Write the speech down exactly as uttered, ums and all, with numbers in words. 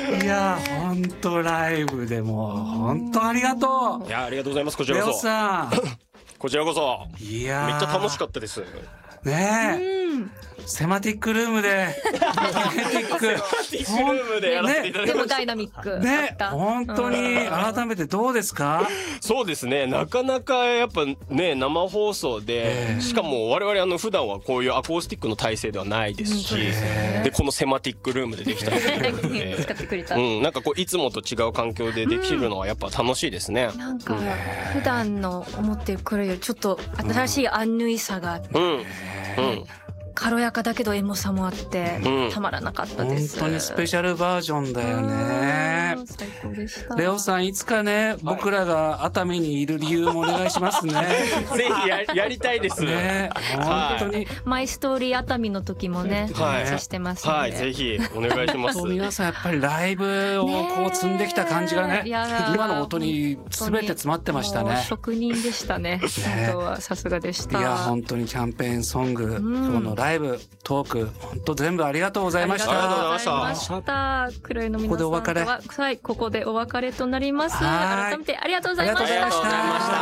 いや本当ライブでも本当ありがとう。 いやありがとうございます。こちらこそ。 レオさんこちらこそ。 いやめっちゃ楽しかったです。 ねえ、 うんセマティックルームでセマティックルームでやらせていただきました。 でもダイナミックだねった。 本当に改めてどうですか？ そうですね、なかなかやっぱね生放送で、しかも我々あの普段はこういうアコースティックの体制ではないですし、でこのセマティックルームでできたので使ってくれた。 うんなんかこういつもと違う環境でできるのはやっぱ楽しいですね。 なんか普段の思ってるこれよりちょっと新しいアンヌイさがあって、 うんうん軽やかだけどエモさもあって、 うんたまらなかったで本す。 当にスペシャルバージョンだよね。 うん最高でした。 レオさんいつかね僕らが熱海にいる理由もお願いしますね。 ぜひややりたいです。 ね本当にマイストーリー熱海の時もね、 はいお待ちしてますので。 はいぜひお願いします。 そう皆さんやっぱりライブをこう積んできた感じがねねえいやー今の音に全て詰まってましたもうね。 職人でしたね。本当はさすがでした。 いや本当にキャンペーンソング、 ん今日のライブトーク本当全部ありがとうございましありがとうございた。 ました。クライの皆さんとはここでお別れはい、ここでお別れとなります。 はい改めてありがとうございました。 ありがとうございました。